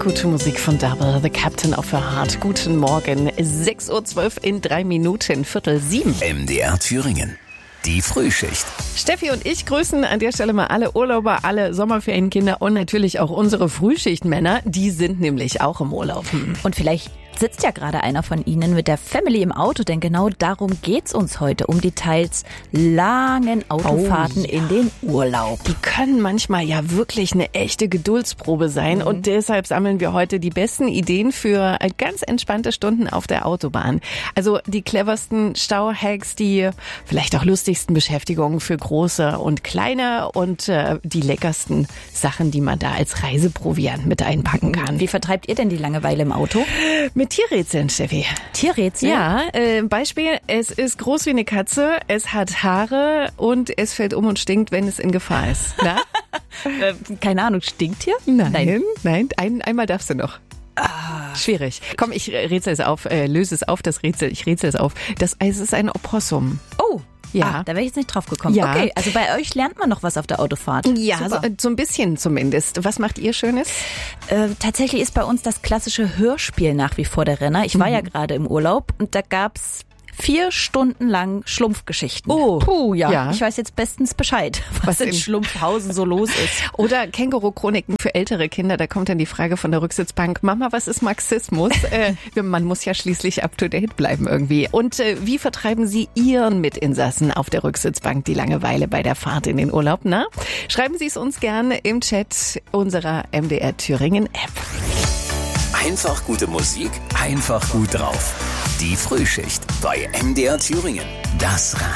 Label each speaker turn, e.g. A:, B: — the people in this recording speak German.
A: Gute Musik von Double, The Captain of Her Heart. Guten Morgen, 6.12 Uhr in 3 Minuten, 6:45.
B: MDR Thüringen. Die Frühschicht.
A: Steffi und ich grüßen an der Stelle mal alle Urlauber, alle Sommerferienkinder und natürlich auch unsere Frühschichtmänner. Die sind nämlich auch im Urlaub.
C: Und vielleicht sitzt ja gerade einer von Ihnen mit der Family im Auto, denn genau darum geht's uns heute, um die teils langen Autofahrten in den Urlaub.
A: Die können manchmal ja wirklich eine echte Geduldsprobe sein und deshalb sammeln wir heute die besten Ideen für ganz entspannte Stunden auf der Autobahn. Also die cleversten Stauhacks, die vielleicht auch lustigsten Beschäftigungen für Große und Kleine und die leckersten Sachen, die man da als Reiseproviant mit einpacken kann.
C: Wie vertreibt ihr denn die Langeweile im Auto?
A: Mit Tierrätseln, Steffi.
C: Tierrätsel?
A: Ja, Beispiel, es ist groß wie eine Katze, es hat Haare und es fällt um und stinkt, wenn es in Gefahr ist. Na?
C: Keine Ahnung, stinkt hier?
A: Nein. Einmal darfst du noch. Schwierig. Komm, ich rätsel es auf, löse es auf, das Rätsel, ich rätsel es auf. Es ist ein Opossum.
C: Oh.
A: Ja.
C: Da wäre ich jetzt nicht drauf gekommen.
A: Ja.
C: Okay, also bei euch lernt man noch was auf der Autofahrt.
A: Ja, so ein bisschen zumindest. Was macht ihr Schönes?
C: Tatsächlich ist bei uns das klassische Hörspiel nach wie vor der Renner. Ich war ja gerade im Urlaub und da gab's 4 Stunden lang Schlumpfgeschichten.
A: Oh,
C: puh, ja.
A: ja.
C: Ich weiß jetzt bestens Bescheid, was in Schlumpfhausen so los ist.
A: Oder Känguru-Chroniken für ältere Kinder. Da kommt dann die Frage von der Rücksitzbank, Mama, was ist Marxismus? Man muss ja schließlich up-to-date bleiben irgendwie. Und wie vertreiben Sie Ihren Mitinsassen auf der Rücksitzbank die Langeweile bei der Fahrt in den Urlaub? Na? Schreiben Sie es uns gerne im Chat unserer MDR Thüringen App.
B: Einfach gute Musik, einfach gut drauf. Die Frühschicht bei MDR Thüringen. Das